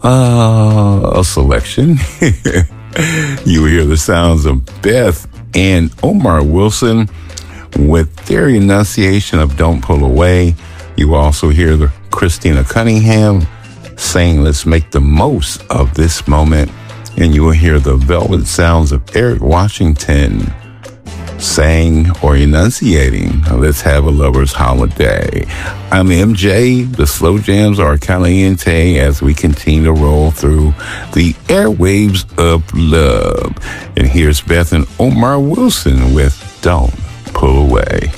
A selection. You will hear the sounds of Beth and Omar Wilson with their enunciation of Don't Pull Away. You also hear the Christina Cunningham saying, let's make the most of this moment. And you will hear the velvet sounds of Eric Washington saying or enunciating, let's have a lover's holiday. I'm MJ. The slow jams are caliente as we continue to roll through the airwaves of love. And here's Beth and Omar Wilson with Don't Pull Away.